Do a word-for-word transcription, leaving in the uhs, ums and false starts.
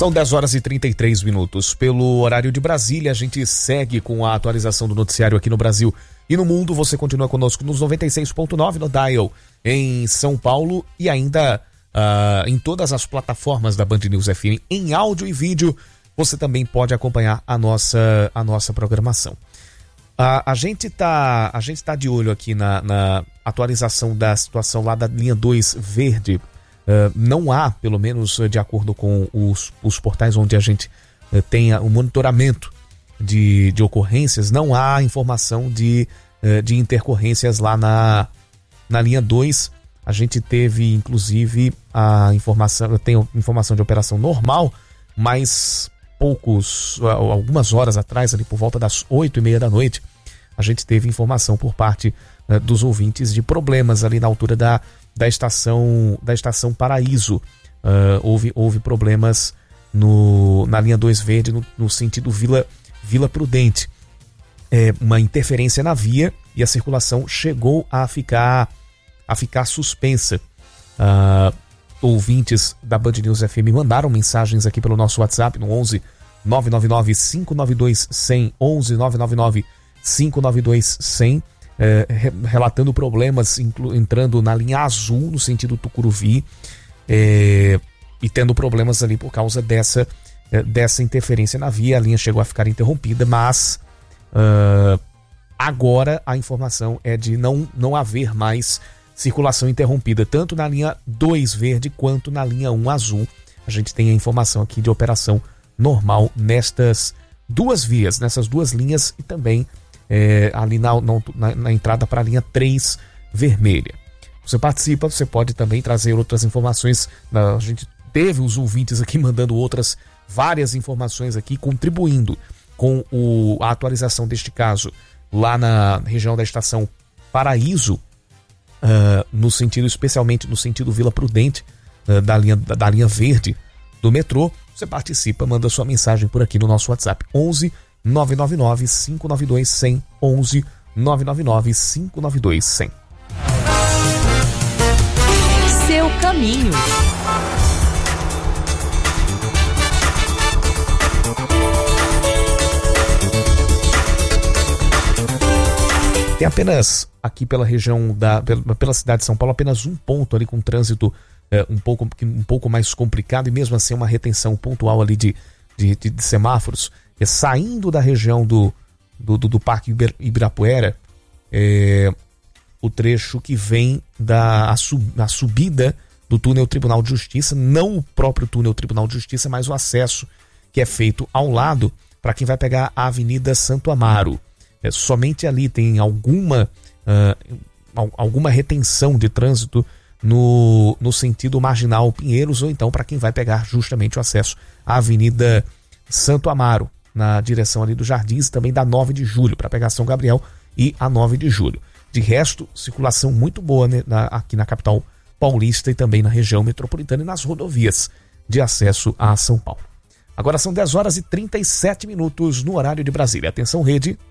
São dez horas e trinta e três minutos. Pelo horário de Brasília, a gente segue com a atualização do noticiário aqui no Brasil e no mundo. Você continua conosco nos noventa e seis ponto nove no Dial em São Paulo e ainda uh, em todas as plataformas da Band News F M em áudio e vídeo. Você também pode acompanhar a nossa, a nossa programação. Uh, a gente tá, a gente tá de olho aqui na, na atualização da situação lá da linha dois verde. Uh, não há, pelo menos de acordo com os, os portais onde a gente uh, tem o monitoramento de, de ocorrências, não há informação de, uh, de intercorrências lá na, na linha dois. A gente teve, inclusive, a informação, tem informação de operação normal, mas poucos, uh, algumas horas atrás, ali por volta das oito e meia da noite, a gente teve informação por parte uh, dos ouvintes de problemas ali na altura da da estação da estação Paraíso. Uh, houve, houve problemas no, na linha dois verde no, no sentido Vila, Vila Prudente. É, uma interferência na via e a circulação chegou a ficar, a ficar suspensa. Uh, ouvintes da Band News F M mandaram mensagens aqui pelo nosso WhatsApp no onze nove nove nove cinco nove dois cem, onze nove nove nove cinco nove dois cem. É, relatando problemas inclu, entrando na linha azul no sentido Tucuruvi é, e tendo problemas ali por causa dessa, é, dessa interferência na via. A linha chegou a ficar interrompida, mas uh, agora a informação é de não, não haver mais circulação interrompida, tanto na linha dois verde quanto na linha um azul. A gente tem a informação aqui de operação normal nestas duas vias, nessas duas linhas e também É, ali na, na, na entrada para a linha três vermelha. Você participa, você pode também trazer outras informações. A gente teve os ouvintes aqui mandando outras, várias informações aqui, contribuindo com o, a atualização deste caso lá na região da estação Paraíso, uh, no sentido, especialmente no sentido Vila Prudente, uh, da, linha, da, da linha verde do metrô. Você participa, manda sua mensagem por aqui no nosso WhatsApp, onze nove nove nove cinco nove dois cem, onze nove nove nove cinco nove dois cem. Seu caminho. Tem apenas aqui pela região da pela, pela cidade de São Paulo apenas um ponto ali com trânsito é, um pouco um pouco mais complicado e mesmo assim uma retenção pontual ali de de, de, de semáforos. É, saindo da região do, do, do, do Parque Ibirapuera, é, o trecho que vem da a sub, a subida do túnel Tribunal de Justiça, não o próprio túnel Tribunal de Justiça, mas o acesso que é feito ao lado para quem vai pegar a Avenida Santo Amaro. É, somente ali tem alguma, uh, alguma retenção de trânsito no, no sentido Marginal Pinheiros, ou então para quem vai pegar justamente o acesso à Avenida Santo Amaro, na direção ali dos Jardins, também da nove de julho, para pegar São Gabriel e a nove de julho. De resto, circulação muito boa, né, na, aqui na capital paulista e também na região metropolitana e nas rodovias de acesso a São Paulo. Agora são dez horas e trinta e sete minutos no horário de Brasília. Atenção, rede.